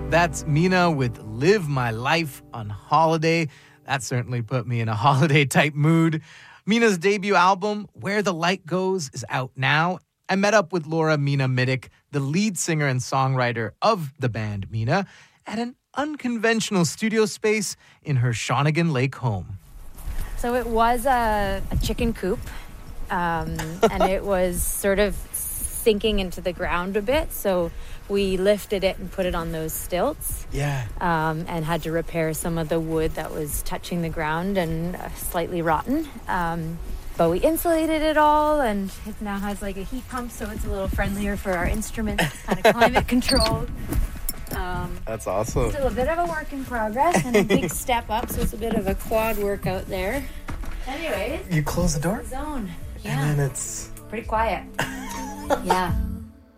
That's Mina with Live My Life on Holiday. That certainly put me in a holiday-type mood. Mina's debut album, Where the Light Goes, is out now. I met up with Laura Mina Middick, the lead singer and songwriter of the band Mina, at an unconventional studio space in her Shawnigan Lake home. So it was a chicken coop, and it was sort of sinking into the ground a bit, so we lifted it and put it on those stilts. Yeah. And had to repair some of the wood that was touching the ground and slightly rotten. But we insulated it all, and it now has like a heat pump, so it's a little friendlier for our instruments, kind of climate controlled. That's awesome. Still a bit of a work in progress and a big step up, so it's a bit of a quad workout there. Anyways. You close the door? Zone. Yeah. And then it's pretty quiet. Yeah.